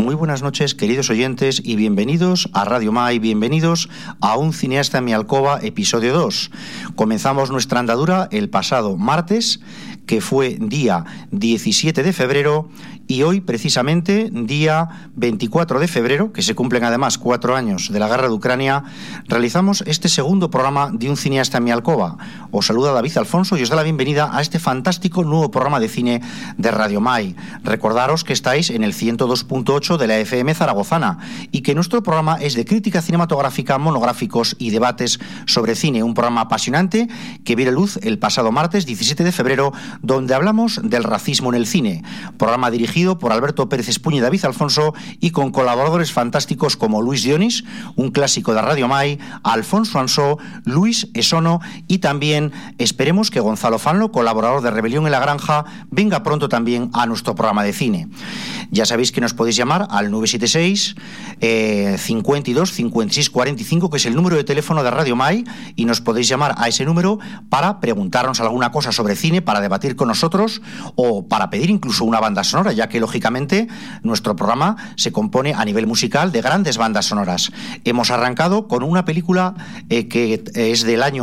Muy buenas noches, queridos oyentes, y bienvenidos a Radio Mai, bienvenidos a Un cineasta en mi alcoba, episodio 2. Comenzamos nuestra andadura el pasado martes, que fue día 17 de febrero, y hoy, precisamente, día 24 de febrero, que se cumplen además 4 años de la guerra de Ucrania, realizamos este segundo programa de Un cineasta en mi alcoba. Os saluda David Alfonso y os da la bienvenida a este fantástico nuevo programa de cine de Radio Mai. Recordaros que estáis en el 102.8 de la FM zaragozana y que nuestro programa es de crítica cinematográfica, monográficos y debates sobre cine. Un programa apasionante que vio la luz el pasado martes 17 de febrero, donde hablamos del racismo en el cine. Programa dirigido por Alberto Pérez Espuña y David Alfonso, y con colaboradores fantásticos como Luis Dionis, un clásico de Radio Mai, Alfonso Ansó, Luis Esono, y también esperemos que Gonzalo Fanlo, colaborador de Rebelión en la Granja, venga pronto también a nuestro programa de cine. Ya sabéis que nos podéis llamar al 976 52 56 45, que es el número de teléfono de Radio Mai, y nos podéis llamar a ese número para preguntarnos alguna cosa sobre cine, para debatir con nosotros o para pedir incluso una banda sonora, ya que lógicamente nuestro programa se compone a nivel musical de grandes bandas sonoras. Hemos arrancado con una película que es del año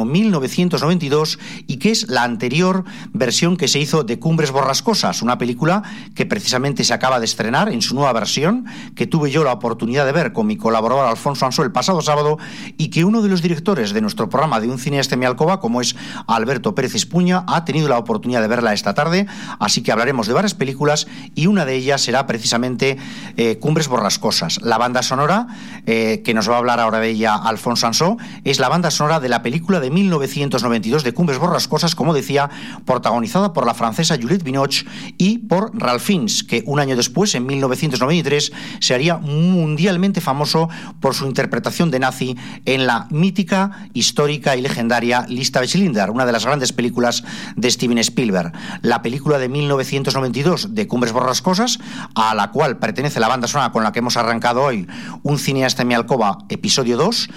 1992 y que es la anterior versión que se hizo de Cumbres Borrascosas, una película que precisamente se acaba de estrenar en su nueva versión, que tuve yo la oportunidad de ver con mi colaborador Alfonso Ansó el pasado sábado, y que uno de los directores de nuestro programa de Un cineasta en mi alcoba, como es Alberto Pérez Espuña, ha tenido la oportunidad de verla esta tarde. Así que hablaremos de varias películas y una de ellas será precisamente Cumbres Borrascosas. La banda sonora, que nos va a hablar ahora de ella Alfonso Ansó, es la banda sonora de la película de 1992 de Cumbres Borrascosas, como decía, protagonizada por la francesa Juliette Binoche y por Ralph Fiennes, que un año después, en 1993, se haría mundialmente famoso por su interpretación de nazi en la mítica, histórica y legendaria Lista de Schindler, una de las grandes películas de Steven Spielberg. La película de 1992 de Cumbres Borrascosas, a la cual pertenece la banda sonora con la que hemos arrancado hoy Un cineasta en mi alcoba, episodio 2,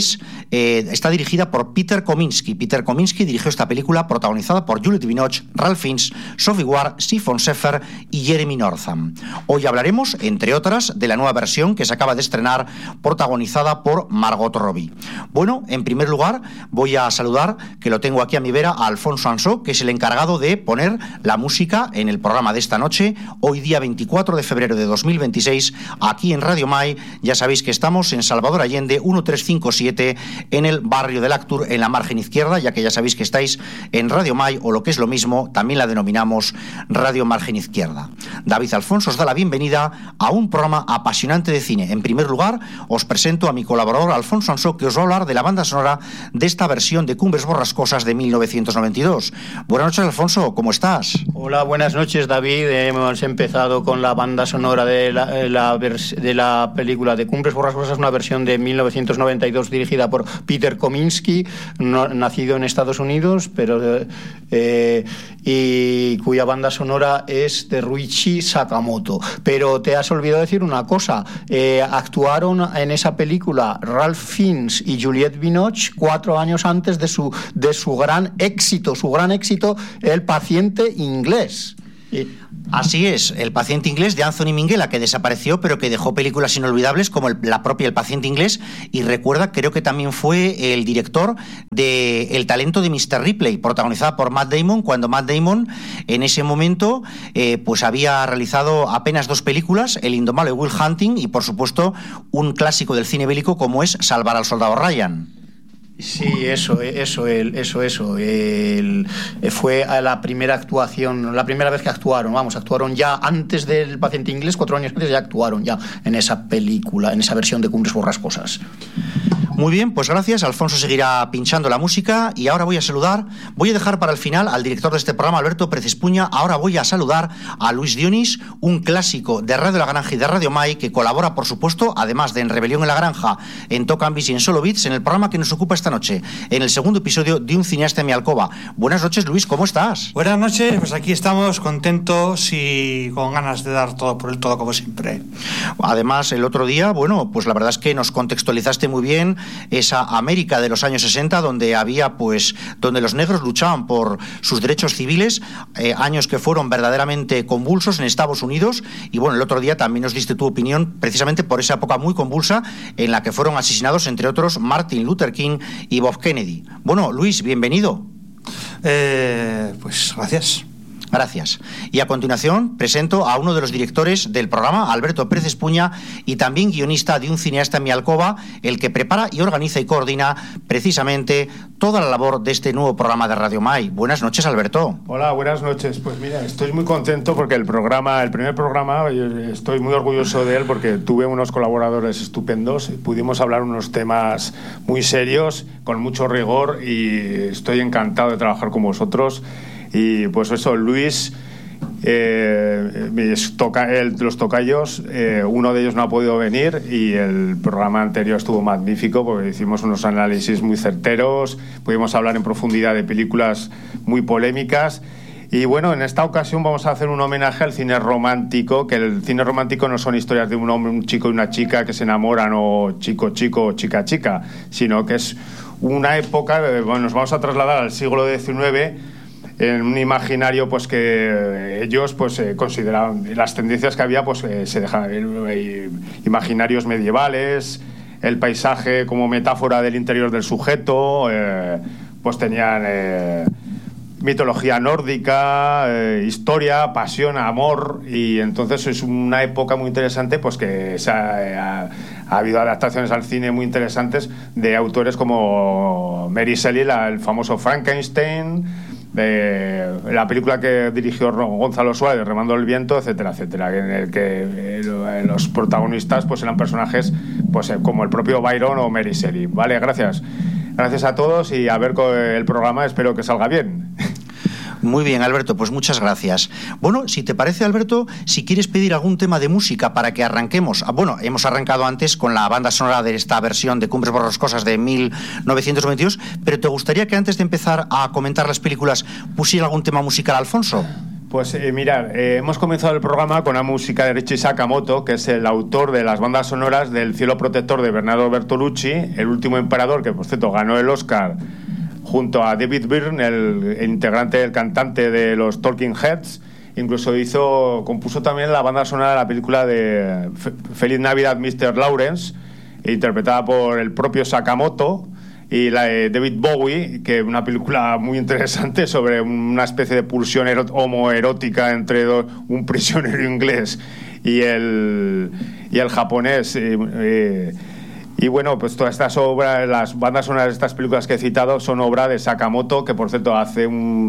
está dirigida por Peter Kominsky. Peter Kominsky dirigió esta película protagonizada por Juliette Binoche, Ralph Fiennes, Sophie Ward, Siphon Sheffer y Jeremy Northam. Hoy hablaremos, entre otras, de la nueva versión que se acaba de estrenar, protagonizada por Margot Robbie. Bueno, en primer lugar, voy a saludar, que lo tengo aquí a mi vera, a Alfonso Ansó, que es el encargado de poner la música en el programa de esta noche, hoy día 24 de febrero de 2026, aquí en Radio Mai. Ya sabéis que estamos en Salvador Allende 1357, en el barrio de Lactur, en la margen izquierda, ya que ya sabéis que estáis en Radio Mai, o lo que es lo mismo, también la denominamos Radio Margen Izquierda. David Alfonso os da la bienvenida a un programa apasionante de cine. En primer lugar, os presento a mi colaborador Alfonso Ansó, que os va a hablar de la banda sonora de esta versión de Cumbres Borrascosas de 1992. Buenas noches, Alfonso, ¿cómo estás? Hola, buenas noches, David. Hemos empezado con la banda sonora de la película de Cumbres Borrascosas, una versión de 1992 dirigida por Peter Kominsky, nacido en Estados Unidos, pero y cuya banda sonora es de Ruichi Sakamoto. Pero te has olvidado decir una cosa: actuaron en esa película Ralph Fiennes y Juliette Binoche 4 años antes de su gran éxito, El paciente inglés. Así es, El paciente inglés, de Anthony Minghella, que desapareció pero que dejó películas inolvidables como la propia El paciente inglés, y recuerda, creo que también fue el director de El talento de Mr. Ripley, protagonizada por Matt Damon, cuando Matt Damon en ese momento pues había realizado apenas 2 películas, El indomable Will Hunting y por supuesto un clásico del cine bélico como es Salvar al soldado Ryan. Sí, fue la primera actuación, la primera vez que actuaron ya antes del paciente inglés, 4 años antes ya actuaron ya en esa película, en esa versión de Cumbres Borrascosas. Muy bien, pues gracias. Alfonso seguirá pinchando la música y ahora voy a dejar para el final al director de este programa, Alberto Pérez Espuña. Ahora voy a saludar a Luis Dionis, un clásico de Radio La Granja y de Radio Mai, que colabora, por supuesto, además de en Rebelión en la Granja, en Tocambis y en Solo Beats, en el programa que nos ocupa esta noche, en el segundo episodio de Un cineasta en mi alcoba. Buenas noches, Luis, ¿cómo estás? Buenas noches, pues aquí estamos contentos y con ganas de dar todo por el todo, como siempre. Además, el otro día, bueno, pues la verdad es que nos contextualizaste muy bien esa América de los años 60, donde donde los negros luchaban por sus derechos civiles, años que fueron verdaderamente convulsos en Estados Unidos. Y bueno, el otro día también nos diste tu opinión precisamente por esa época muy convulsa en la que fueron asesinados, entre otros, Martin Luther King y Bob Kennedy. Bueno, Luis, bienvenido. Pues gracias. Gracias. Y a continuación presento a uno de los directores del programa, Alberto Pérez Espuña, y también guionista de Un cineasta en mi alcoba, el que prepara y organiza y coordina precisamente toda la labor de este nuevo programa de Radio Mai. Buenas noches, Alberto. Hola, buenas noches. Pues mira, estoy muy contento porque el primer programa, estoy muy orgulloso de él porque tuve unos colaboradores estupendos, pudimos hablar unos temas muy serios, con mucho rigor, y estoy encantado de trabajar con vosotros. Y pues eso, Luis, los tocayos, uno de ellos no ha podido venir, y el programa anterior estuvo magnífico porque hicimos unos análisis muy certeros, pudimos hablar en profundidad de películas muy polémicas. Y bueno, en esta ocasión vamos a hacer un homenaje al cine romántico, que el cine romántico no son historias de un hombre, un chico y una chica que se enamoran, o chico o chica, sino que es una época, bueno, nos vamos a trasladar al siglo XIX, en un imaginario pues que ellos pues consideraban las tendencias que había, pues se dejaban imaginarios medievales, el paisaje como metáfora del interior del sujeto, pues tenían mitología nórdica, historia, pasión, amor, y entonces es una época muy interesante, pues que ha habido adaptaciones al cine muy interesantes de autores como Mary Shelley, el famoso Frankenstein, de la película que dirigió Gonzalo Suárez, Remando el viento, etcétera, etcétera, en el que los protagonistas pues eran personajes pues como el propio Byron o Mary Shelley. Vale, gracias a todos, y a ver con el programa, espero que salga bien. Muy bien, Alberto, pues muchas gracias. Bueno, si te parece, Alberto, si quieres pedir algún tema de música para que arranquemos. Bueno, hemos arrancado antes con la banda sonora de esta versión de Cumbres Borrascosas de 1992, pero ¿te gustaría que antes de empezar a comentar las películas pusiera algún tema musical, Alfonso? Pues mirad, hemos comenzado el programa con la música de Ryuichi Sakamoto, que es el autor de las bandas sonoras del Cielo Protector de Bernardo Bertolucci, El último emperador, que por cierto ganó el Oscar junto a David Byrne, el integrante, el cantante de los Talking Heads. Incluso compuso también la banda sonora de la película de Feliz Navidad, Mr. Lawrence, interpretada por el propio Sakamoto, y la de David Bowie, que es una película muy interesante sobre una especie de pulsión homoerótica entre un prisionero inglés y el japonés. Y bueno, pues todas estas obras, las bandas sonoras de estas películas que he citado, son obra de Sakamoto, que por cierto hace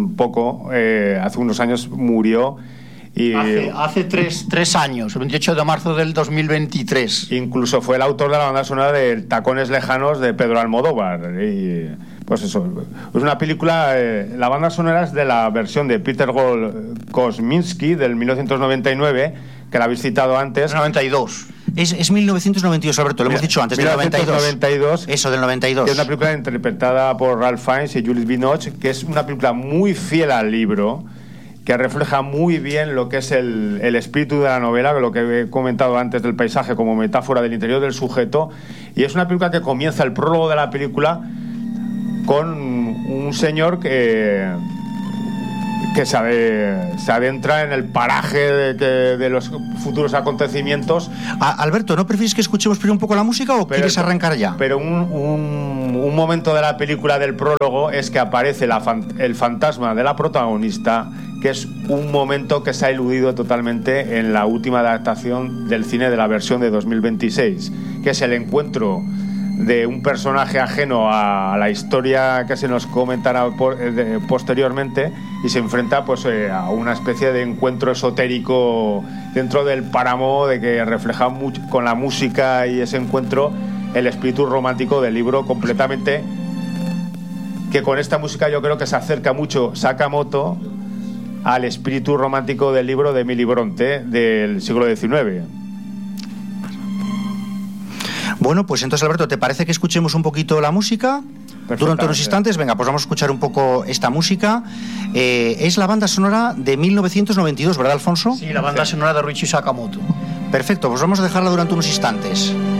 unos años murió. Y hace tres años, el 28 de marzo del 2023. Incluso fue el autor de la banda sonora de Tacones Lejanos de Pedro Almodóvar. Y pues eso, es una película, la banda sonora es de la versión de Peter Kosminski del 1999, que la habéis citado antes. 92. Es 1992, Alberto, lo hemos dicho antes, del 92. Eso, del 92. Que es una película interpretada por Ralph Fiennes y Juliette Binoche, que es una película muy fiel al libro, que refleja muy bien lo que es el espíritu de la novela, lo que he comentado antes del paisaje como metáfora del interior del sujeto. Y es una película que comienza el prólogo de la película con un señor que se adentra en el paraje de los futuros acontecimientos. Alberto, ¿no prefieres que escuchemos primero un poco la música o quieres arrancar ya? Pero un momento de la película del prólogo es que aparece el fantasma de la protagonista, que es un momento que se ha eludido totalmente en la última adaptación del cine de la versión de 2026, que es el encuentro de un personaje ajeno a la historia que se nos comentará posteriormente, y se enfrenta pues a una especie de encuentro esotérico dentro del páramo, de que refleja mucho, con la música y ese encuentro, el espíritu romántico del libro completamente, que con esta música yo creo que se acerca mucho Sakamoto al espíritu romántico del libro de Emily Bronte del siglo XIX. Bueno, pues entonces, Alberto, ¿te parece que escuchemos un poquito la música? Durante unos instantes, venga, pues vamos a escuchar un poco esta música. Es la banda sonora de 1992, ¿verdad, Alfonso? Sí, la banda sonora de Ryuichi Sakamoto. Perfecto, pues vamos a dejarla durante unos instantes.